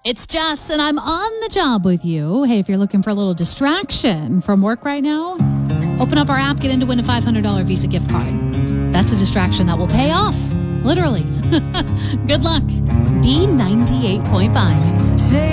It's Jess, and I'm on the job with you. Hey, if you're looking for a little distraction from work right now, open up our app, get in to win a $500 Visa gift card. That's a distraction that will pay off, literally. Good luck. B98.5.